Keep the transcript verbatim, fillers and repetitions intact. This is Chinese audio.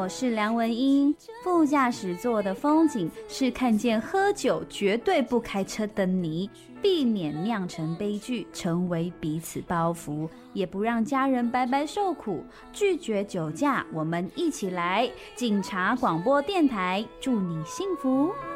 我是梁文音。副驾驶座的风景是看见喝酒绝对不开车的你，避免酿成悲剧，成为彼此包袱，也不让家人白白受苦。拒绝酒驾，我们一起来！警察广播电台，祝你幸福。